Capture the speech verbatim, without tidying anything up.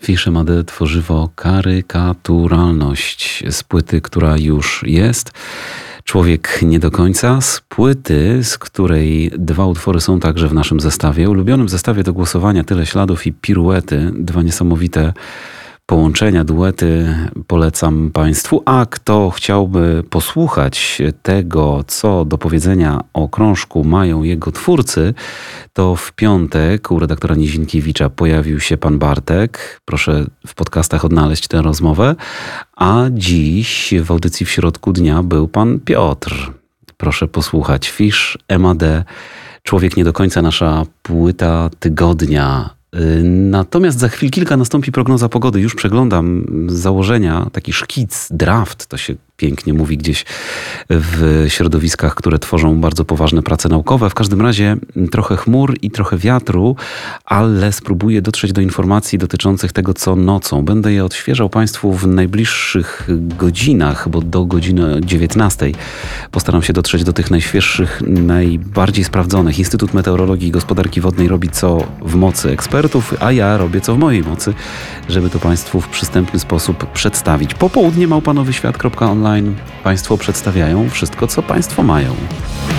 Fish Emade tworzywo karykaturalność z płyty, która już jest. Człowiek nie do końca, z płyty, z której dwa utwory są także w naszym zestawie. Ulubionym zestawie do głosowania Tyle śladów i Piruety. Dwa niesamowite połączenia, duety polecam Państwu. A kto chciałby posłuchać tego, co do powiedzenia o krążku mają jego twórcy, to w piątek u redaktora Nizinkiewicza pojawił się pan Bartek. Proszę w podcastach odnaleźć tę rozmowę. A dziś w audycji w środku dnia był pan Piotr. Proszę posłuchać. Fish Emade, Człowiek nie do końca, nasza płyta tygodnia. Natomiast za chwil kilka nastąpi prognoza pogody. Już przeglądam założenia, taki szkic, draft, to się pięknie mówi gdzieś w środowiskach, które tworzą bardzo poważne prace naukowe. W każdym razie trochę chmur i trochę wiatru, ale spróbuję dotrzeć do informacji dotyczących tego, co nocą. Będę je odświeżał Państwu w najbliższych godzinach, bo do godziny dziewiętnastej postaram się dotrzeć do tych najświeższych, najbardziej sprawdzonych. Instytut Meteorologii i Gospodarki Wodnej robi co w mocy ekspertów, a ja robię co w mojej mocy, żeby to Państwu w przystępny sposób przedstawić. Popołudnie małpanowyświat kropka online Państwo przedstawiają wszystko, co Państwo mają.